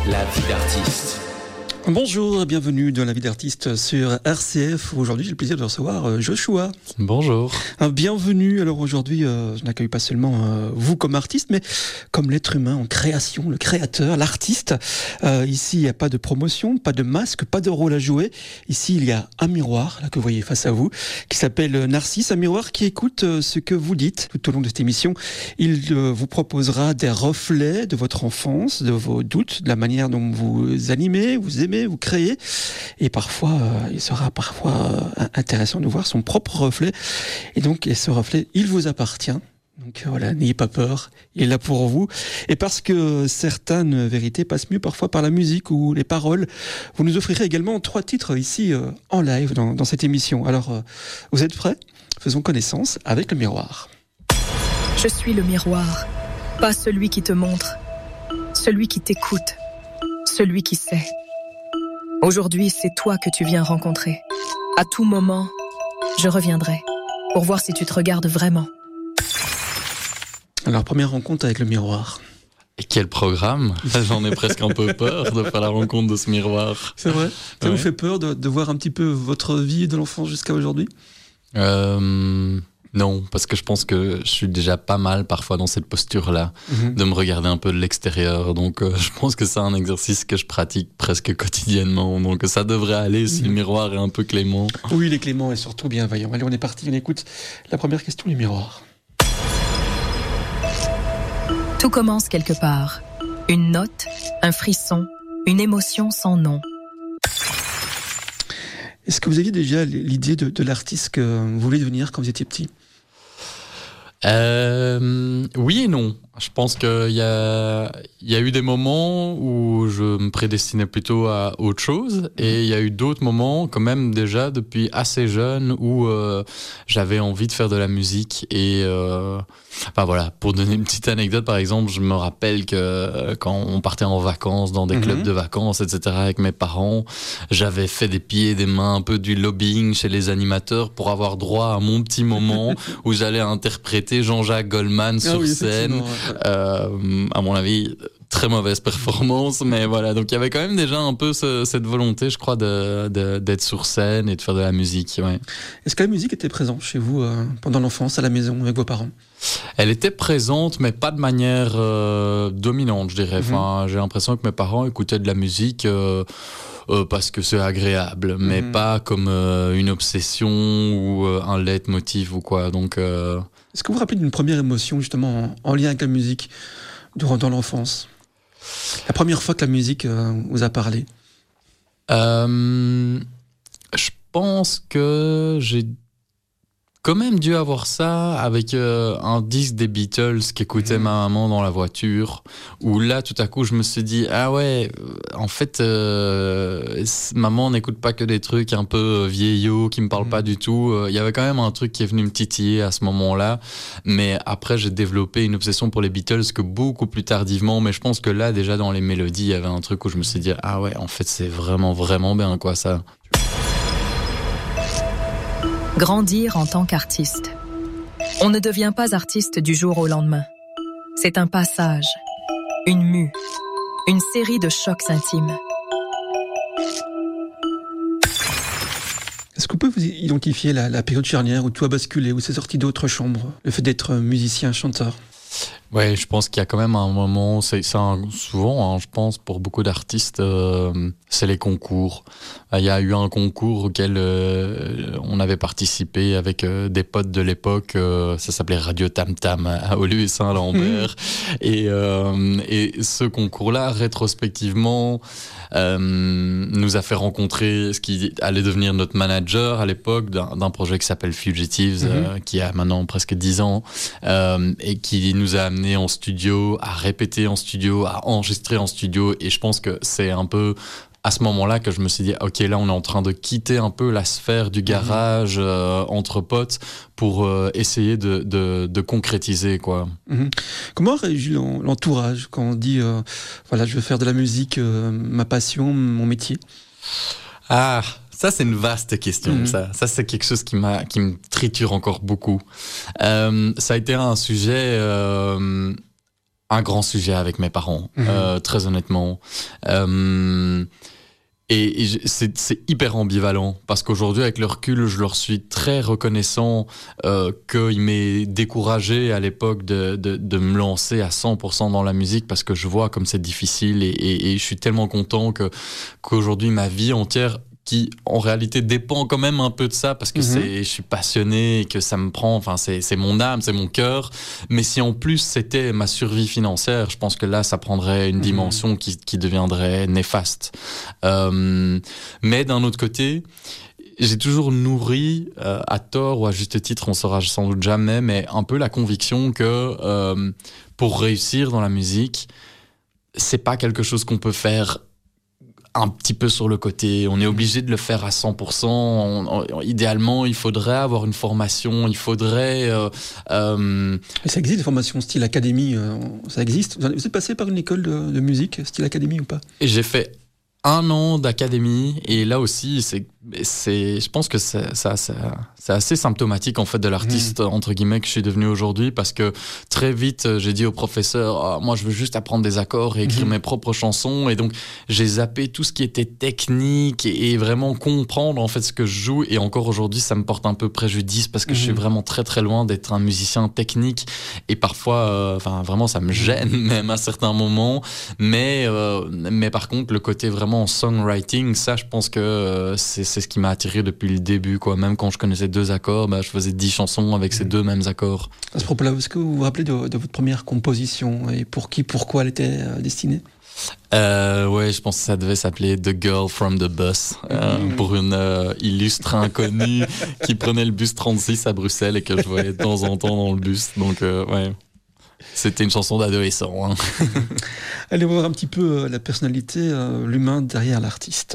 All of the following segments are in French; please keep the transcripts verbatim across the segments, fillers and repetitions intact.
La vie d'artiste. Bonjour, bienvenue dans La vie d'artiste sur R C F. Aujourd'hui, j'ai le plaisir de recevoir Joshua. Bonjour. Bienvenue. Alors aujourd'hui, euh, je n'accueille pas seulement euh, vous comme artiste, mais comme l'être humain en création, le créateur, l'artiste. Euh, ici, il n'y a pas de promotion, pas de masque, pas de rôle à jouer. Ici, il y a un miroir, là que vous voyez face à vous, qui s'appelle Narcisse. Un miroir qui écoute euh, ce que vous dites tout au long de cette émission. Il euh, vous proposera des reflets de votre enfance, de vos doutes, de la manière dont vous animez, vous aimez, vous créez, et parfois euh, il sera parfois euh, intéressant de voir son propre reflet, et donc et ce reflet il vous appartient, donc voilà, n'ayez pas peur, il est là pour vous, et parce que certaines vérités passent mieux parfois par la musique ou les paroles, vous nous offrirez également trois titres ici euh, en live dans, dans cette émission. Alors euh, vous êtes prêts? Faisons connaissance avec le miroir. Je suis le miroir, pas celui qui te montre, celui qui t'écoute, celui qui sait. Aujourd'hui, c'est toi que tu viens rencontrer. À tout moment, je reviendrai pour voir si tu te regardes vraiment. Alors, première rencontre avec le miroir. Et quel programme! J'en ai presque un peu peur de faire la rencontre de ce miroir. C'est vrai? Ça ouais. vous fait peur de, de voir un petit peu votre vie de l'enfance jusqu'à aujourd'hui? euh, Non, parce que je pense que je suis déjà pas mal parfois dans cette posture-là, mmh. de me regarder un peu de l'extérieur. Donc euh, je pense que c'est un exercice que je pratique presque quotidiennement. Donc ça devrait aller si mmh. le miroir est un peu clément. Oui, il est clément et surtout bienveillant. Allez, on est parti, on écoute la première question du miroir. Tout commence quelque part. Une note, un frisson, une émotion sans nom. Est-ce que vous aviez déjà l'idée de, de l'artiste que vous vouliez devenir quand vous étiez petit? Euh, oui et non. Je pense qu'il y a, il y a eu des moments où je me prédestinais plutôt à autre chose, et il y a eu d'autres moments, quand même déjà depuis assez jeune, où euh, j'avais envie de faire de la musique. Et euh, enfin voilà, pour donner une petite anecdote, par exemple, je me rappelle que quand on partait en vacances dans des mm-hmm. clubs de vacances, et cetera, avec mes parents, j'avais fait des pieds et des mains, un peu du lobbying chez les animateurs pour avoir droit à mon petit moment où j'allais interpréter Jean-Jacques Goldman sur ah oui, scène. Ouais. Euh, à mon avis, très mauvaise performance, mais voilà. Donc il y avait quand même déjà un peu ce, cette volonté, je crois, de, de, d'être sur scène et de faire de la musique. Ouais. Est-ce que la musique était présente chez vous euh, pendant l'enfance, à la maison, avec vos parents? Elle était présente, mais pas de manière euh, dominante, je dirais. Mm-hmm. Enfin, j'ai l'impression que mes parents écoutaient de la musique euh, euh, parce que c'est agréable, mais mm-hmm. pas comme euh, une obsession ou euh, un leitmotiv ou quoi. Donc euh, est-ce que vous vous rappelez d'une première émotion, justement, en, en lien avec la musique, durant dans l'enfance? La première fois que la musique euh, vous a parlé? euh, Je pense que j'ai quand même dû avoir ça avec euh, un disque des Beatles qu'écoutait mmh. ma maman dans la voiture, où là tout à coup je me suis dit ah ouais, en fait euh, maman n'écoute pas que des trucs un peu vieillots qui me parlent mmh. pas du tout. Il y avait quand même un truc qui est venu me titiller à ce moment-là, mais après j'ai développé une obsession pour les Beatles que beaucoup plus tardivement, mais je pense que là déjà dans les mélodies il y avait un truc où je me suis dit ah ouais, en fait c'est vraiment vraiment bien quoi ça. Grandir en tant qu'artiste. On ne devient pas artiste du jour au lendemain. C'est un passage, une mue, une série de chocs intimes. Est-ce qu'on peut vous identifier la, la période charnière où tout a basculé, où c'est sorti d'autres chambres, le fait d'être musicien, chanteur? Ouais, je pense qu'il y a quand même un moment, c'est, c'est un, souvent, hein, je pense, pour beaucoup d'artistes, euh, c'est les concours. Il y a eu un concours auquel euh, on avait participé avec euh, des potes de l'époque, euh, ça s'appelait Radio Tam Tam à Aulu et Saint-Lambert. Mmh. Et, euh, et ce concours-là, rétrospectivement, euh, nous a fait rencontrer ce qui allait devenir notre manager à l'époque d'un, d'un projet qui s'appelle Fugitives, mmh. euh, qui a maintenant presque dix ans, euh, et qui nous a amené en studio, à répéter en studio, à enregistrer en studio. Et je pense que c'est un peu à ce moment-là que je me suis dit ok, là on est en train de quitter un peu la sphère du garage mmh. euh, entre potes pour euh, essayer de, de, de concrétiser quoi. Mmh. Comment réagit l'entourage quand on dit euh, voilà, je veux faire de la musique, euh, ma passion, mon métier? Ah, ça c'est une vaste question. Mmh. Ça, ça c'est quelque chose qui m'a, qui me triture encore beaucoup. Euh, ça a été un sujet euh, un grand sujet avec mes parents, Mmh. euh, très honnêtement. Euh, Et, et c'est, c'est hyper ambivalent parce qu'aujourd'hui, avec le recul, je leur suis très reconnaissant euh, qu'il m'ait découragé à l'époque de, de, de me lancer à cent pour cent dans la musique parce que je vois comme c'est difficile et, et, et je suis tellement content que, qu'aujourd'hui, ma vie entière, qui en réalité dépend quand même un peu de ça parce que Mmh. c'est, je suis passionné et que ça me prend, enfin c'est, c'est mon âme, c'est mon cœur. Mais si en plus c'était ma survie financière, je pense que là ça prendrait une Mmh. dimension qui, qui deviendrait néfaste. Euh, mais d'un autre côté, j'ai toujours nourri, euh, à tort ou à juste titre, on saura sans doute jamais, mais un peu la conviction que euh, pour réussir dans la musique, c'est pas quelque chose qu'on peut faire un petit peu sur le côté. On est obligé de le faire à cent pour cent. On, on, idéalement, il faudrait avoir une formation, il faudrait... Euh, euh... Et ça existe, des formations style académie, euh, ça existe. Vous êtes passé par une école de, de musique, style académie ou pas? Et j'ai fait un an d'académie et là aussi, c'est, c'est, je pense que c'est, ça, ça, c'est assez symptomatique en fait de l'artiste mmh. entre guillemets que je suis devenu aujourd'hui parce que très vite j'ai dit au professeur oh, moi je veux juste apprendre des accords et écrire mmh. mes propres chansons et donc j'ai zappé tout ce qui était technique et, et vraiment comprendre en fait ce que je joue et encore aujourd'hui ça me porte un peu préjudice parce que mmh. je suis vraiment très très loin d'être un musicien technique et parfois enfin euh, vraiment ça me gêne même à certains moments mais euh, mais par contre le côté vraiment en songwriting, ça je pense que euh, c'est, c'est ce qui m'a attiré depuis le début quoi. Même quand je connaissais deux accords, bah, je faisais dix chansons avec mmh. ces deux mêmes accords. À ce propos-là, est-ce que vous vous rappelez de, de votre première composition et pour qui, pourquoi elle était euh, destinée? Euh, ouais, je pense que ça devait s'appeler The Girl from the Bus euh, mmh. pour une euh, illustre inconnue qui prenait le bus trente-six à Bruxelles et que je voyais de temps en temps dans le bus. Donc euh, ouais. C'était une chanson d'adolescent. Hein. Allez voir un petit peu euh, la personnalité, euh, l'humain derrière l'artiste.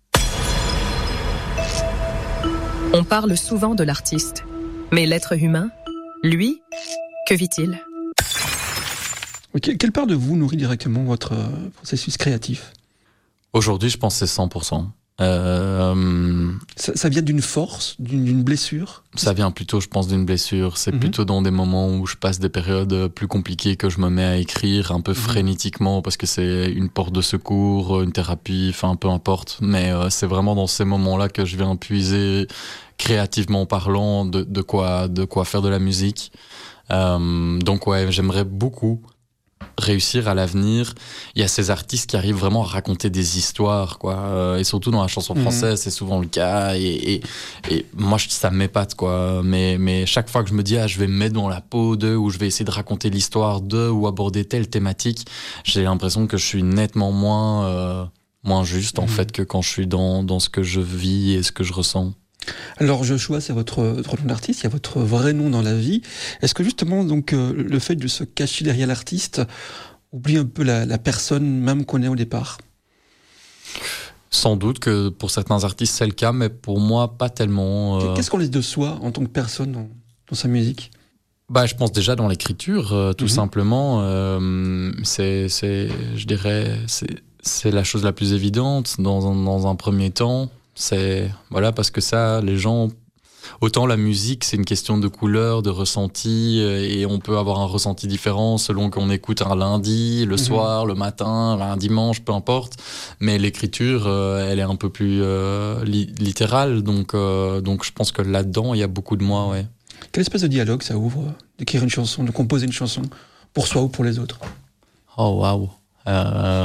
On parle souvent de l'artiste, mais l'être humain, lui, que vit-il? Okay. Quelle part de vous nourrit directement votre euh, processus créatif? Aujourd'hui, je pense que c'est cent pour cent. Euh, ça, ça vient d'une force, d'une, d'une blessure? Ça vient plutôt, je pense, d'une blessure. C'est mm-hmm. plutôt dans des moments où je passe des périodes plus compliquées que je me mets à écrire un peu mm-hmm. frénétiquement parce que c'est une porte de secours, une thérapie, enfin peu importe. Mais euh, c'est vraiment dans ces moments-là que je viens puiser créativement parlant de, de quoi, de quoi faire de la musique. Euh, donc ouais, j'aimerais beaucoup réussir à l'avenir. Il y a ces artistes qui arrivent vraiment à raconter des histoires, quoi. Euh, et surtout dans la chanson française, mmh. c'est souvent le cas. Et, et, et moi, je, ça m'épate, quoi. Mais, mais chaque fois que je me dis, ah, je vais me mettre dans la peau d'eux, ou je vais essayer de raconter l'histoire d'eux, ou aborder telle thématique, j'ai l'impression que je suis nettement moins, euh, moins juste, en mmh. fait, que quand je suis dans, dans ce que je vis et ce que je ressens. Alors Joshua, c'est votre, votre nom d'artiste, il y a votre vrai nom dans la vie. Est-ce que justement donc euh, le fait de se cacher derrière l'artiste oublie un peu la, la personne même qu'on est au départ? Sans doute que pour certains artistes c'est le cas, mais pour moi pas tellement. Euh... Qu'est-ce qu'on laisse de soi en tant que personne dans, dans sa musique? Bah, je pense déjà dans l'écriture, euh, tout mm-hmm. simplement. Euh, c'est, c'est, je dirais, c'est, c'est la chose la plus évidente dans un, dans un premier temps. C'est voilà parce que ça, les gens, autant la musique, c'est une question de couleur, de ressenti, et on peut avoir un ressenti différent selon qu'on écoute un lundi, le mmh. soir, le matin, un dimanche, peu importe. Mais l'écriture, euh, elle est un peu plus euh, li- littérale, donc euh, donc je pense que là-dedans, il y a beaucoup de moi, ouais. Quelle espèce de dialogue ça ouvre d'écrire une chanson, de composer une chanson pour soi ou pour les autres? Oh waouh. Euh...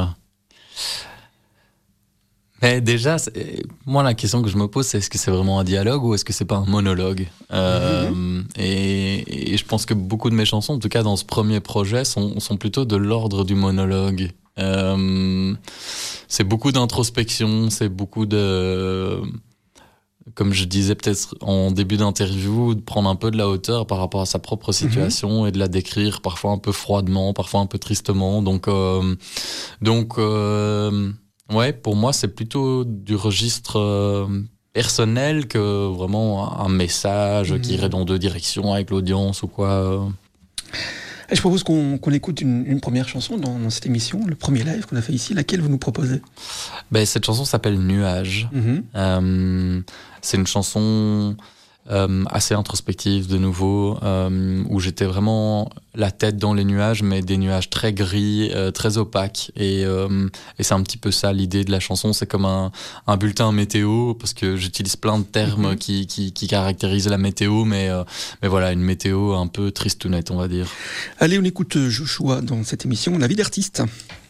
Mais déjà, moi, la question que je me pose, c'est est-ce que c'est vraiment un dialogue ou est-ce que c'est pas un monologue? euh, mmh. et, et je pense que beaucoup de mes chansons, en tout cas dans ce premier projet, sont, sont plutôt de l'ordre du monologue. Euh, c'est beaucoup d'introspection, c'est beaucoup de... Comme je disais peut-être en début d'interview, de prendre un peu de la hauteur par rapport à sa propre situation mmh. et de la décrire parfois un peu froidement, parfois un peu tristement. Donc... Euh, donc euh, ouais, pour moi, c'est plutôt du registre euh, personnel que vraiment un message mmh. qui irait dans deux directions avec l'audience ou quoi. Et je propose qu'on, qu'on écoute une, une première chanson dans, dans cette émission, le premier live qu'on a fait ici. Laquelle vous nous proposez? Ben, cette chanson s'appelle Nuages. Mmh. Euh, c'est une chanson euh, assez introspective de nouveau, euh, où j'étais vraiment la tête dans les nuages, mais des nuages très gris, euh, très opaques. Et, euh, et c'est un petit peu ça l'idée de la chanson, c'est comme un, un bulletin météo, parce que j'utilise plein de termes mmh. qui, qui, qui caractérisent la météo, mais, euh, mais voilà, une météo un peu tristounette, on va dire. Allez, on écoute Joshua dans cette émission La vie d'artiste.